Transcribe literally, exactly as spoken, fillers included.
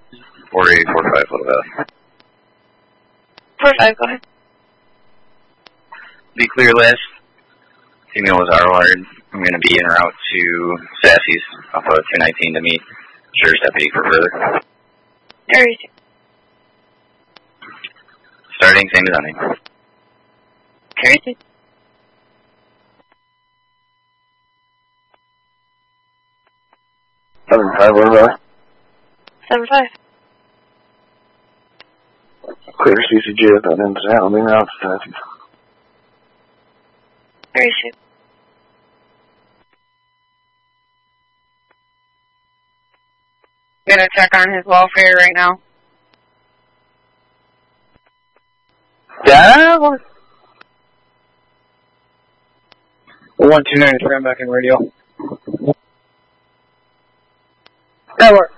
four eight four five, Little Valley. four five, go ahead. Be clear list. Female was R-wired. I'm going to be en route to Sassy's off of two nineteen to meet Sheriff's Deputy for further. Area two. Starting, same as ending. Area two. Seven five, what was that? Seven five. Clear C C G at that end sound, being out to Sassy's. Area two. Gonna check on his welfare right now. Yeah. one two nine three, I'm back in radio. That works.